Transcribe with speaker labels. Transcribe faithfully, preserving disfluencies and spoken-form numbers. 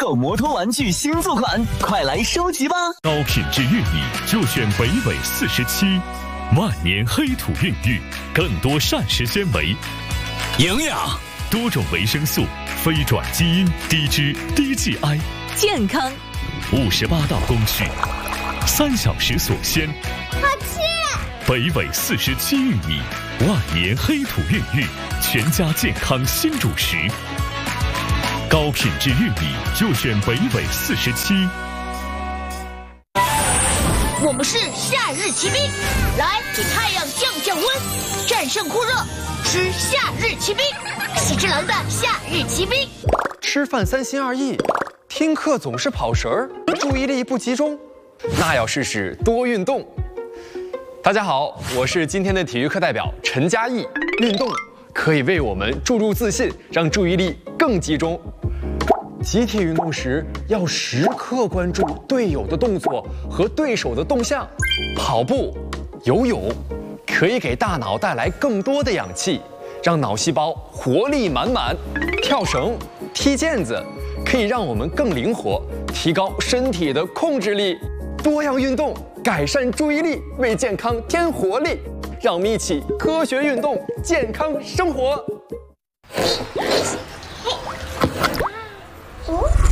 Speaker 1: 狗摩托玩具新作款，快来收集吧！
Speaker 2: 高品质玉米就选北纬四十七，万年黑土孕育，更多膳食纤维、
Speaker 1: 营养、
Speaker 2: 多种维生素、非转基因、低脂、低 G I，
Speaker 3: 健康。
Speaker 2: 五十八道工序，三小时锁鲜。
Speaker 4: 好吃！
Speaker 2: 北纬四十七玉米，万年黑土孕育，全家健康新主食。高品质玉米就选北纬四十七。
Speaker 4: 我们是夏日骑兵，来给太阳降降温，战胜酷热，吃夏日骑兵，喜之郎的夏日骑兵。
Speaker 5: 吃饭三心二意，听课总是跑神儿，注意力不集中，那要试试多运动。大家好，我是今天的体育课代表陈嘉译。运动可以为我们注入自信，让注意力更集中。集体运动时要时刻关注队友的动作和对手的动向。跑步、游泳可以给大脑带来更多的氧气，让脑细胞活力满满。跳绳、踢毽子可以让我们更灵活，提高身体的控制力。多样运动改善注意力，为健康添活力。让我们一起科学运动，健康生活。
Speaker 4: 哦。